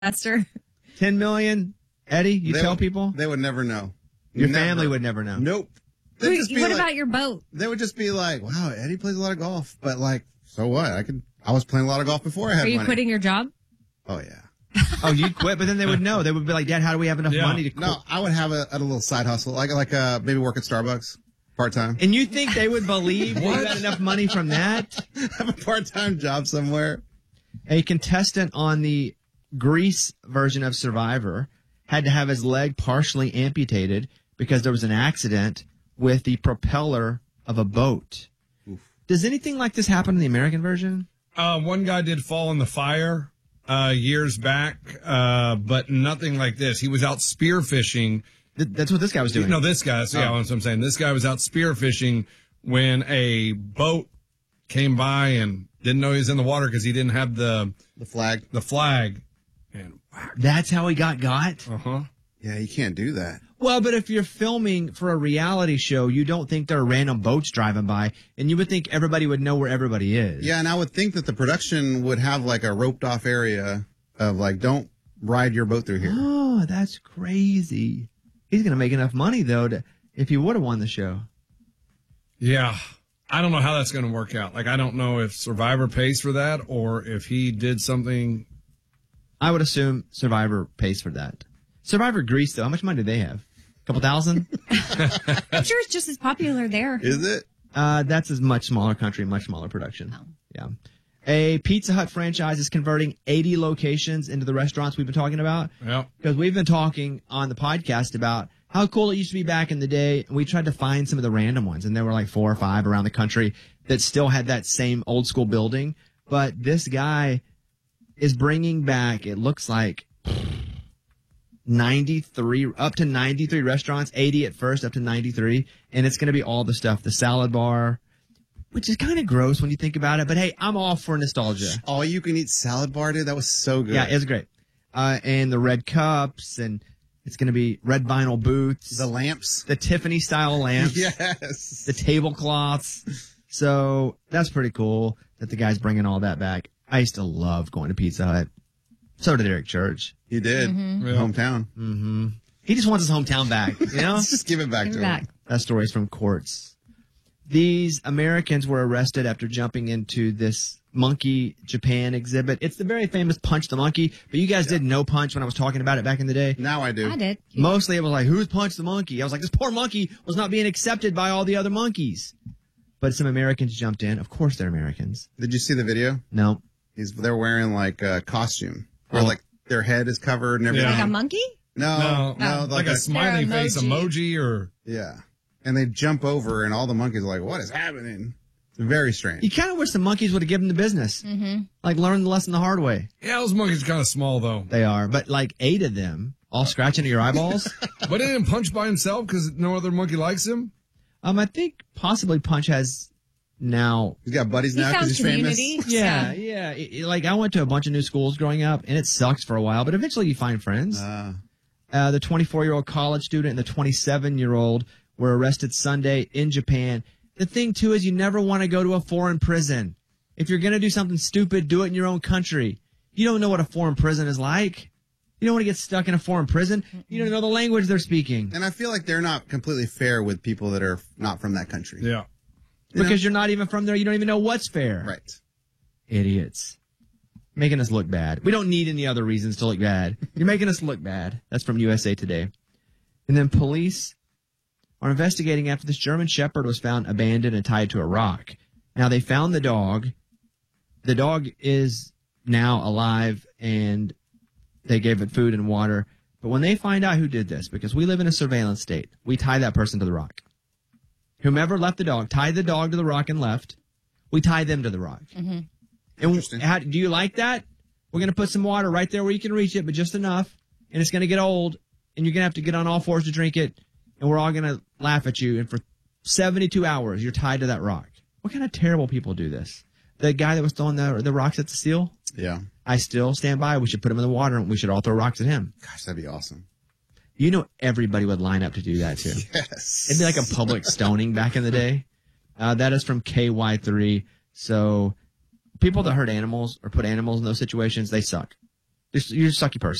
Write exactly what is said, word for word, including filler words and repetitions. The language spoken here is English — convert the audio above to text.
Esther. ten million, Eddie, you They tell would- people? They would never know. Your Never. family would never know. Nope. They'd Wait, just be what like- about your boat? They would just be like, wow, Eddie plays a lot of golf. But like, so what? I could. I was playing a lot of golf before I had Are you money. quitting your job? Oh, yeah. Oh, you'd quit, but then they would know. They would be like, Dad, how do we have enough Yeah. money to quit? No, I would have a, a little side hustle. Like, like uh, maybe work at Starbucks part-time. And you think they would believe that you had enough money from that? Have a part-time job somewhere. A contestant on the Greece version of Survivor had to have his leg partially amputated because there was an accident with the propeller of a boat. Oof. Does anything like this happen in the American version? Uh, one guy did fall in the fire uh, years back, uh, but nothing like this. He was out spearfishing. Th- that's what this guy was doing. No, this guy. So, yeah, Oh. that's what I'm saying. This guy was out spearfishing when a boat came by and didn't know he was in the water because he didn't have the The flag. the flag. And whack. That's how he got got? Uh huh. Yeah, you can't do that. Well, but if you're filming for a reality show, you don't think there are random boats driving by, and you would think everybody would know where everybody is. Yeah, and I would think that the production would have like a roped off area of like, don't ride your boat through here. Oh, that's crazy. He's going to make enough money, though, to, if he would have won the show. Yeah. I don't know how that's going to work out. Like, I don't know if Survivor pays for that or if he did something. I would assume Survivor pays for that. Survivor Greece, though, how much money do they have? A couple thousand? I'm sure it's just as popular there. Is it? Uh, that's a much smaller country, much smaller production. Oh. Yeah. A Pizza Hut franchise is converting eighty locations into the restaurants we've been talking about. Yeah. Because we've been talking on the podcast about how cool it used to be back in the day. And we tried to find some of the random ones, and there were like four or five around the country that still had that same old school building. But this guy is bringing back, it looks like, ninety-three, up to ninety-three restaurants, eighty at first, up to ninety-three. And it's going to be all the stuff, the salad bar, which is kind of gross when you think about it. But hey, I'm all for nostalgia. All you can eat salad bar, dude. That was so good. Yeah, it's great. Uh, and the red cups, and it's going to be red vinyl booths, The lamps. the Tiffany style lamps, Yes. the tablecloths. So that's pretty cool that the guy's bringing all that back. I used to love going to Pizza Hut. So did Eric Church. He did. Mm-hmm. Yeah. Hometown. Mm-hmm. He just wants his hometown back, you know? Let's just give it back Give to it him. back. That story's from courts. These Americans were arrested after jumping into this Monkey Japan exhibit. It's the very famous Punch the Monkey, but you guys didn't know Punch when I was talking about it back in the day. Now I do. I did. Mostly it was like, who's Punch the Monkey? I was like, this poor monkey was not being accepted by all the other monkeys. But some Americans jumped in. Of course they're Americans. Did you see the video? No. He's they're wearing like a costume where Oh. like their head is covered and everything. Yeah. Like a monkey? No, No, no, Oh. like, a, smiley They're face emoji or. yeah. And they jump over and all the monkeys are like, what is happening? It's very strange. You kind of wish the monkeys would have given the business. Mm-hmm. Like, learn the lesson the hard way. Yeah, those monkeys are kind of small, though. They are. But like eight of them all scratching at your eyeballs. But he didn't punch by himself because no other monkey likes him. um, I think possibly Punch has now. He's got buddies He now found because he's famous. community. Yeah, yeah. It- it- like I went to a bunch of new schools growing up, and it sucks for a while, but eventually you find friends. Uh, Uh, the twenty-four-year-old college student and the twenty-seven-year-old were arrested Sunday in Japan. The thing, too, is you never want to go to a foreign prison. If you're going to do something stupid, do it in your own country. You don't know what a foreign prison is like. You don't want to get stuck in a foreign prison. You don't know the language they're speaking. and I feel like they're not completely fair with people that are not from that country. Yeah. You Because know? you're not even from there. You don't even know what's fair. Right. Idiots. Making us look bad. We don't need any other reasons to look bad. You're making us look bad. That's from U S A Today. And then police are investigating after this German Shepherd was found abandoned and tied to a rock. Now, they found the dog. The dog is now alive, and they gave it food and water. But when they find out who did this, because we live in a surveillance state, we tie that person to the rock. Whomever left the dog, tied the dog to the rock and left, we tie them to the rock. Mm-hmm. And Interesting. how, do you like that? We're going to put some water right there where you can reach it, but just enough. And it's going to get old, and you're going to have to get on all fours to drink it, and we're all going to laugh at you. And for seventy-two hours, you're tied to that rock. What kind of terrible people do this? The guy that was throwing the, the rocks at the seal? Yeah. I still stand by. We should put him in the water, and we should all throw rocks at him. Gosh, that'd be awesome. You know everybody would line up to do that, too. Yes. It'd be like a public stoning back in the day. Uh, that is from K Y three. So people that hurt animals or put animals in those situations, they suck. Just, you're a sucky person.